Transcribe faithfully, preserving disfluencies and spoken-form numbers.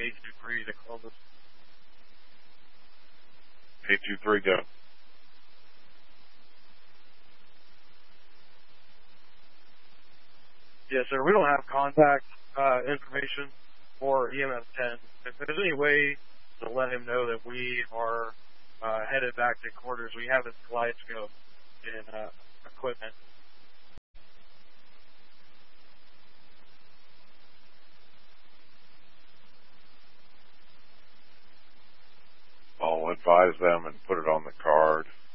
eight two three to Columbus. eight two three, go. Yes, sir. We don't have contact uh, information for E M S ten. If there's any way to let him know that we are uh, headed back to quarters, we have his kaleidoscope and uh, equipment. I'll advise them and put it on the card.